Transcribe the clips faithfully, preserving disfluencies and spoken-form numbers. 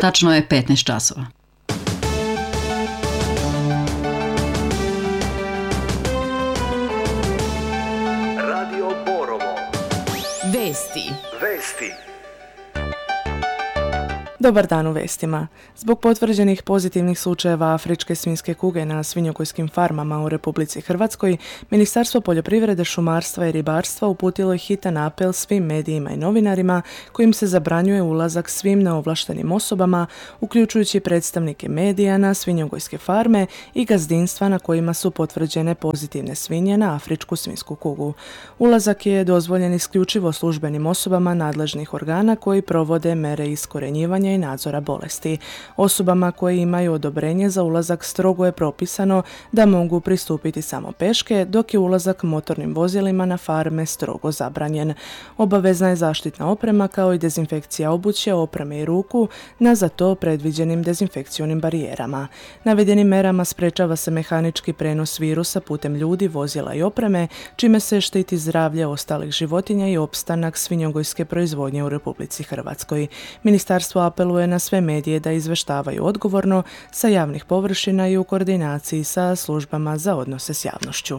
Tačno je petnaest časova. Radio Borovo. Vesti. Vesti. Dobar dan u vestima. Zbog potvrđenih pozitivnih slučajeva afričke svinjske kuge na svinjogojskim farmama u Republici Hrvatskoj, Ministarstvo poljoprivrede, šumarstva i ribarstva uputilo je hitan apel svim medijima i novinarima kojim se zabranjuje ulazak svim neovlaštenim osobama, uključujući predstavnike medija na svinjogojske farme i gazdinstva na kojima su potvrđene pozitivne svinje na afričku svinjsku kugu. Ulazak je dozvoljen isključivo službenim osobama nadležnih organa koji provode mere iskorenjivanja i nadzora bolesti. Osobama koje imaju odobrenje za ulazak strogo je propisano da mogu pristupiti samo peške, dok je ulazak motornim vozilima na farme strogo zabranjen. Obavezna je zaštitna oprema kao i dezinfekcija obuće, opreme i ruku na za to predviđenim dezinfekcionim barijerama. Navedenim merama sprečava se mehanički prenos virusa putem ljudi, vozila i opreme, čime se štiti zdravlje ostalih životinja i opstanak svinjogojske proizvodnje u Republici Hrvatskoj. Ministarstvo apeluje na sve medije da izveštavaju odgovorno sa javnih površina i u koordinaciji sa službama za odnose s javnošću.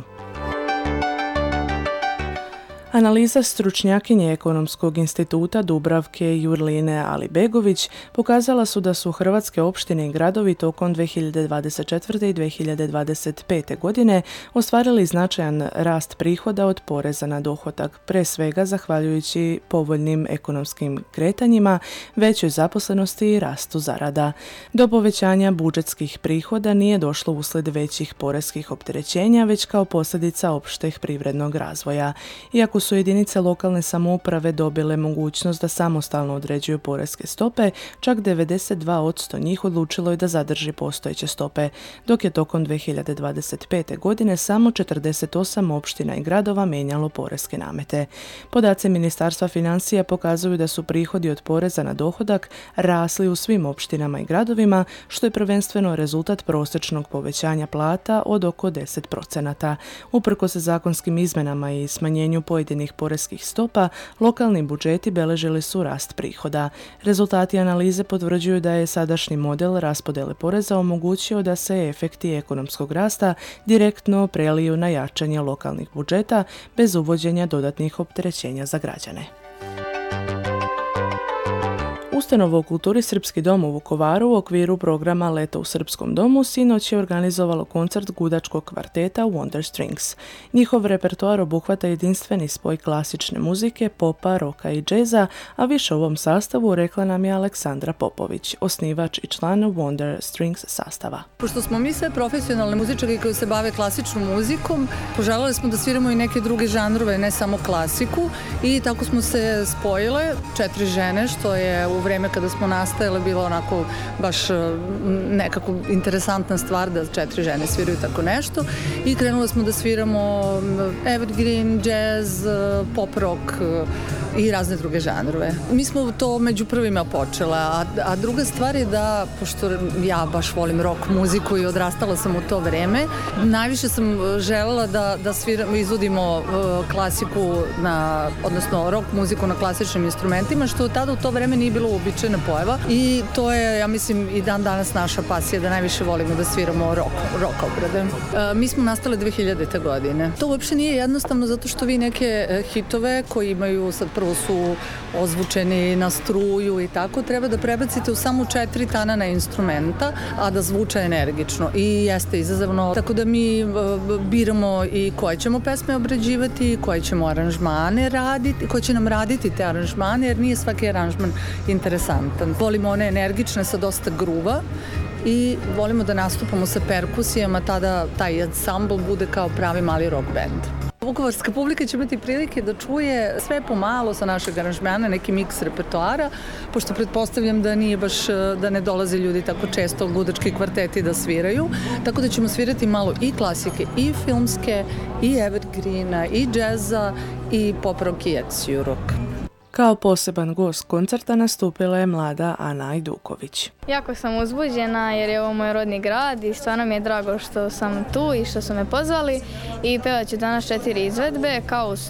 Analiza stručnjakinje Ekonomskog instituta Dubravke Jurline Alibegović pokazala su da su hrvatske opštine i gradovi tokom dvije hiljade dvadeset četvrte. i dvije hiljade dvadeset pete. godine ostvarili značajan rast prihoda od poreza na dohodak, pre svega zahvaljujući povoljnim ekonomskim kretanjima, većoj zaposlenosti i rastu zarada. Do povećanja budžetskih prihoda nije došlo uslijed većih poreskih opterećenja, već kao posljedica opšteg privrednog razvoja. Iako su jedinice lokalne samouprave dobile mogućnost da samostalno određuju poreske stope, čak devedeset dva posto njih odlučilo je da zadrži postojeće stope, dok je tokom dvije hiljade dvadeset pete. godine samo četrdeset osam opština i gradova mijenjalo poreske namete. Podaci Ministarstva financija pokazuju da su prihodi od poreza na dohodak rasli u svim opštinama i gradovima, što je prvenstveno rezultat prosječnog povećanja plata od oko deset procenata. Uprkos zakonskim izmenama i smanjenju pojedinih poreskih stopa, lokalni budžeti beležili su rast prihoda. Rezultati analize potvrđuju da je sadašnji model raspodjele poreza omogućio da se efekti ekonomskog rasta direktno preliju na jačanje lokalnih budžeta bez uvođenja dodatnih opterećenja za građane. Ustanova u kulturi Srpski dom u Vukovaru u okviru programa Leto u Srpskom domu sinoć je organizovalo koncert gudačkog kvarteta Wonder Strings. Njihov repertoar obuhvata jedinstveni spoj klasične muzike, popa, roka i džeza, a više o ovom sastavu rekla nam je Aleksandra Popović, osnivač i član Wonder Strings sastava. Pošto smo mi sve profesionalne muzičari koji se bave klasičnom muzikom, poželjeli smo da sviramo i neke druge žanrove, ne samo klasiku, i tako smo se spojile, četiri žene, što je u vreme kada smo nastajale bilo onako baš nekako interesantna stvar da četiri žene sviraju tako nešto, i krenule smo da sviramo evergreen, jazz, pop rock i razne druge žanrove. Mi smo to među prvima počela, a, a druga stvar je da, pošto ja baš volim rock muziku i odrastala sam u to vreme, najviše sam želela da, da sviramo, izvodimo klasiku, na, odnosno rock muziku na klasičnim instrumentima, što tada u to vreme nije bilo uobičajena pojava, i to je, ja mislim, i dan danas naša pasija da najviše volimo da sviramo rock, rock obrade. E, mi smo nastale dve hiljadite. godine. To uopšte nije jednostavno zato što vi neke hitove koji imaju, sad prvo su ozvučeni na struju i tako, treba da prebacite u samo četiri tanana instrumenta, a da zvuče energično, i jeste izazovno, tako da mi biramo i koje ćemo pesme obrađivati, koje ćemo aranžmane raditi, koje će nam raditi te aranžmane, jer nije svaki aranžman interesantan. Volimo one energične sa dosta gruva i volimo da nastupamo sa perkusijama, tada taj ansambl bude kao pravi mali rock band. Vukovarska publika će imati prilike da čuje sve pomalo sa našeg aranžmana, neki miks repertoara, pošto pretpostavljam da nije baš, da ne dolaze ljudi tako često gudački kvarteti da sviraju, tako da ćemo svirati malo i klasike, i filmske, i evergreena, i džeza, i pop rock i etsiju rock. Kao poseban gost koncerta nastupila je mlada Ana Ajduković. Jako sam uzbuđena jer je ovo moj rodni grad i stvarno mi je drago što sam tu i što su me pozvali, i pevat ću danas četiri izvedbe kao u snu.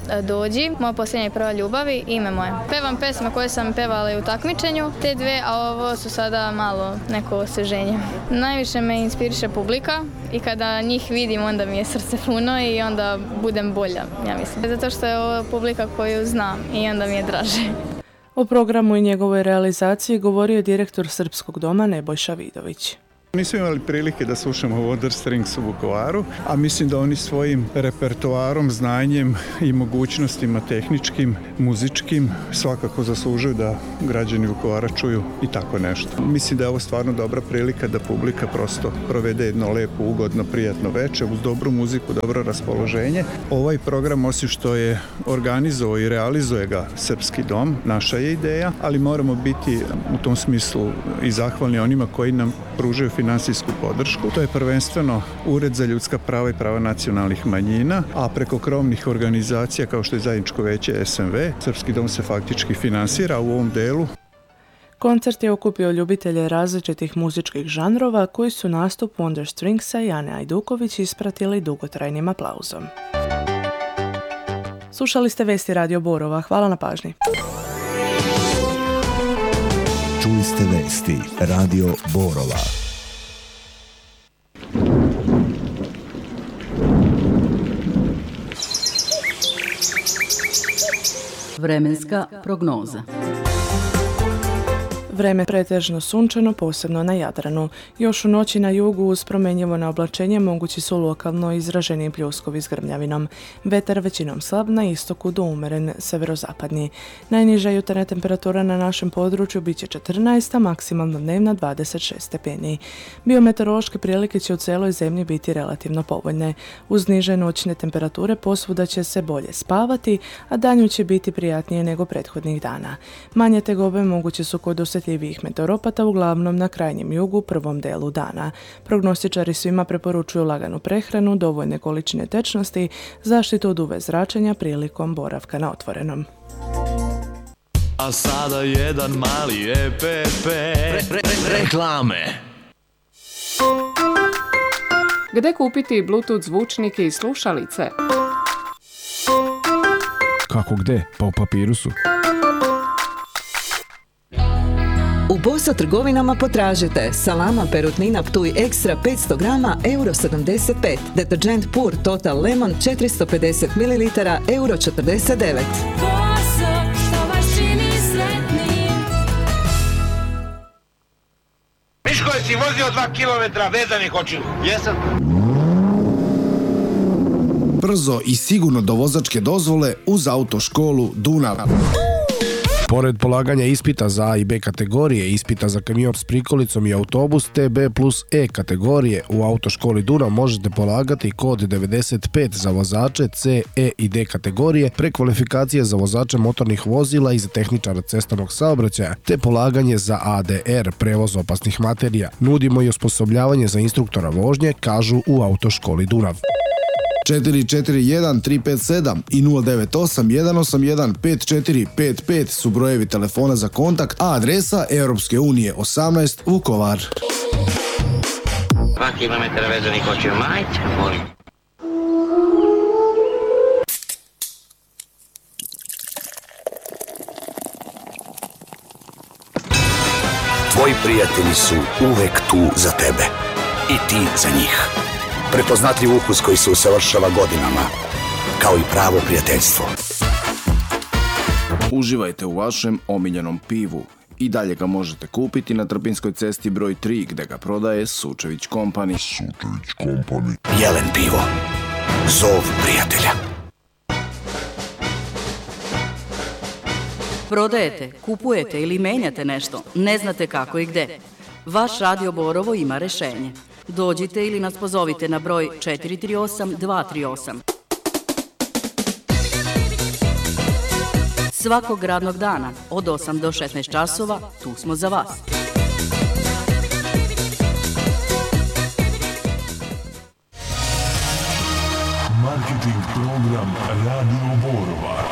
Dođi, Moja posljednja i prva ljubav i Ime moje. Pevam pesme koje sam pevala i u takmičenju, te dve, a ovo su sada malo neko osveženje. Najviše me inspiriše publika i kada njih vidim onda mi je srce puno i onda budem bolja, ja mislim. Zato što je ovo publika koju znam i onda mi je draže. O programu i njegovoj realizaciji govorio je direktor Srpskog doma Nebojša Vidović. Nismo imali prilike da slušamo Water Strings u Vukovaru, a mislim da oni svojim repertoarom, znanjem i mogućnostima tehničkim, muzičkim svakako zaslužuju da građani Vukovara čuju i tako nešto. Mislim da je ovo stvarno dobra prilika da publika prosto provede jedno lepo, ugodno, prijatno veče uz dobru muziku, dobro raspoloženje. Ovaj program, osim što je organizovao i realizuje ga Srpski dom, naša je ideja, ali moramo biti u tom smislu i zahvalni onima koji nam pružaju finansijsku podršku. To je prvenstveno Ured za ljudska prava i prava nacionalnih manjina, a preko krovnih organizacija kao što je Zajedničko veće S M V, Srpski dom se faktički finansira u ovom delu. Koncert je okupio ljubitelje različitih muzičkih žanrova koji su nastup Wonder Stringsa i Ane Ajduković ispratili dugotrajnim aplauzom. Slušali ste vesti Radio Borova. Hvala na pažnji. Čuli ste vesti Radio Borova. Vremenska prognoza. Vreme pretežno sunčano, posebno na Jadranu. Još u noći na jugu uz promjenjivo na oblačenje mogući su lokalno izraženi pljuskovi s grmljavinom. Vetar većinom slab, na istoku do umeren severozapadni. Najniža jutarnja temperatura na našem području bit će četrnaest, a maksimalno dnevna dvadeset šest stepeni. Biometeorološke prilike će u celoj zemlji biti relativno povoljne. Uz niže noćne temperature posvuda će se bolje spavati, a danju će biti prijatnije nego prethodnih dana. Manje tegobe moguće su kod osjetljivih meteoropata, uglavnom na krajnjem jugu u prvom delu dana. Prognostičari svima preporučuju laganu prehranu, dovoljne količine tečnosti, zaštitu od U V zračenja prilikom boravka na otvorenom. A sada jedan mali E P P. Re, re, re, reklame. Gde kupiti Bluetooth zvučnike i slušalice? Kako gde? Pa u Papirusu. U Bosa trgovinama potražite salama perutnina Ptuj Ekstra petsto grama, euro sedamdeset pet. Deterđent Pur Total Lemon četiristo pedeset mililitara, euro četrdeset devet. Boso, što vas čini sretnim. Miško, jesi vozio dva kilometra vezanih očiju? Jesam. Brzo i sigurno do vozačke dozvole uz autoškolu Dunav. Pored polaganja ispita za A i B kategorije, ispita za kamion s prikolicom i autobus te B plus E kategorije, u autoškoli Dunav možete polagati kod devedeset pet za vozače C, E i D kategorije, prekvalifikacije za vozače motornih vozila i za tehničara cestovnog saobraćaja, te polaganje za A D R, prevoz opasnih materija. Nudimo i osposobljavanje za instruktora vožnje, kažu u autoškoli Dunav. četiri četiri jedan tri pet sedam i nula devet osam jedan osam jedan pet četiri pet pet su brojevi telefona za kontakt, a adresa Europske unije osamnaest Vukovar. Dva kilometra vezanih očiju, majte, molim. Tvoji prijatelji su uvek tu za tebe i ti za njih. Prepoznatljiv ukus koji se usavršava godinama, kao i pravo prijateljstvo. Uživajte u vašem omiljenom pivu. I dalje ga možete kupiti na Trpinskoj cesti broj tri, gde ga prodaje Sučević Company. Sučević Company. Jelen pivo. Zov prijatelja. Prodajete, kupujete ili menjate nešto, ne znate kako i gde. Vaš Radio Borovo ima rešenje. Dođite ili nas pozovite na broj četiri tri osam dva tri osam. Svakog radnog dana od osam do šesnaest časova tu smo za vas. Marketing program Radio Borova.